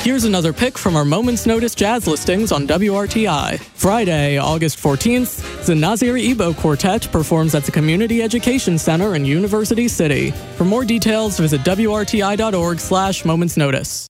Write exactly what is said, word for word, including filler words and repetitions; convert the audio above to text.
Here's another pick from our Moments Notice jazz listings on W R T I. Friday, August fourteenth, the Nazir Ebo Quartet performs at the Community Education Center in University City. For more details, visit W R T I dot org slash Moments Notice.